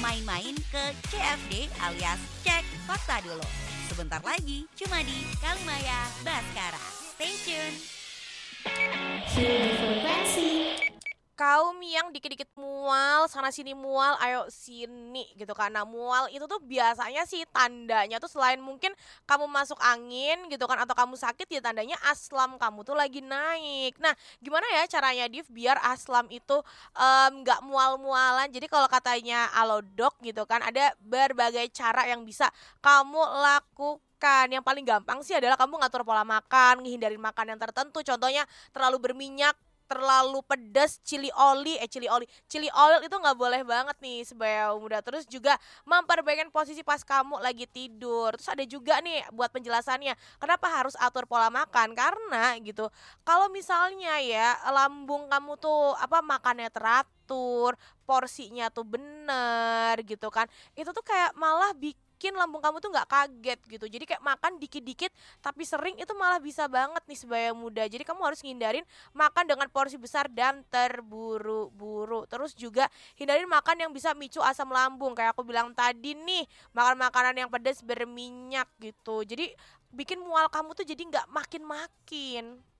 main-main ke CFD alias Cek Fakta Dulu. Sebentar lagi cuma di Kalimaya Baskara. Stay tune. Kaum yang dikit-dikit mual, sana sini mual, ayo sini gitu kan. Nah, mual itu tuh biasanya sih tandanya tuh selain mungkin kamu masuk angin gitu kan atau kamu sakit, ya tandanya aslam kamu tuh lagi naik. Nah, gimana ya caranya Div biar aslam itu nggak mual-mualan? Jadi kalau katanya Alodok gitu kan ada berbagai cara yang bisa kamu lakukan. Yang paling gampang sih adalah kamu ngatur pola makan, ngehindarin makan yang tertentu. Contohnya terlalu berminyak, terlalu pedas, chili oil itu nggak boleh banget nih supaya muda. Terus juga memperbaiki posisi pas kamu lagi tidur. Terus ada juga nih buat penjelasannya kenapa harus atur pola makan, karena gitu kalau misalnya ya lambung kamu tuh makannya teratur, porsinya tuh bener gitu kan, itu tuh kayak malah bikin lambung kamu tuh nggak kaget gitu. Jadi kayak makan dikit-dikit tapi sering itu malah bisa banget nih sebaya muda. Jadi kamu harus ngindarin makan dengan porsi besar dan terburu-buru. Terus juga hindarin makan yang bisa micu asam lambung. Kayak aku bilang tadi nih, makan makanan yang pedas berminyak gitu. Jadi bikin mual kamu tuh jadi nggak makin-makin.